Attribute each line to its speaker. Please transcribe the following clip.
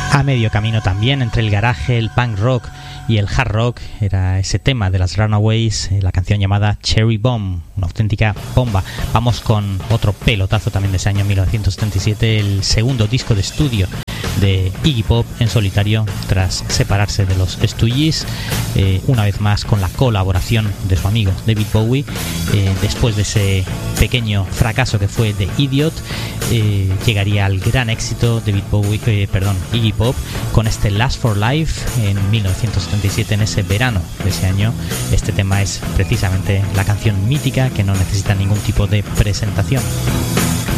Speaker 1: A medio camino también entre el garaje, el punk rock y el hard rock era ese tema de las Runaways, la canción llamada Cherry Bomb, una auténtica bomba. Vamos con otro pelotazo también de ese año 1977, el segundo disco de estudio de Iggy Pop en solitario tras separarse de los Stooges, una vez más con la colaboración de su amigo David Bowie. Después de ese pequeño fracaso que fue The Idiot, llegaría al gran éxito Iggy Pop con este Last for Life en 1977, en ese verano de ese año. Este tema es precisamente la canción mítica que no necesita ningún tipo de presentación.